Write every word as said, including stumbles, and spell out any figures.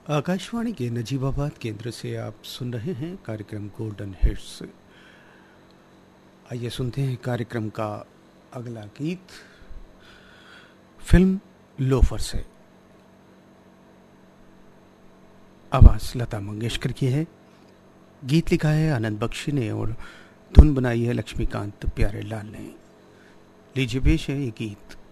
आकाशवाणी के नजीबाबाद केंद्र से आप सुन रहे हैं कार्यक्रम गोल्डन हिट्स। आइए सुनते हैं कार्यक्रम का अगला गीत फिल्म लोफर से। आवाज लता मंगेशकर की है, गीत लिखा है आनंद बख्शी ने और धुन बनाई है लक्ष्मीकांत प्यारेलाल ने। लीजिए पेश है ये गीत।